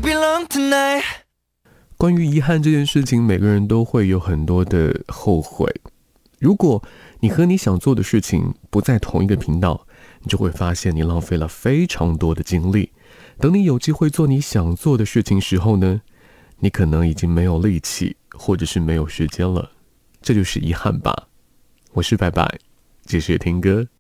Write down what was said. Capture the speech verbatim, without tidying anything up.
belong tonight。 关于遗憾这件事情，每个人都会有很多的后悔。如果你和你想做的事情不在同一个频道，你就会发现你浪费了非常多的精力。等你有机会做你想做的事情时候呢，你可能已经没有力气，或者是没有时间了。这就是遗憾吧。我是白白，继续听歌。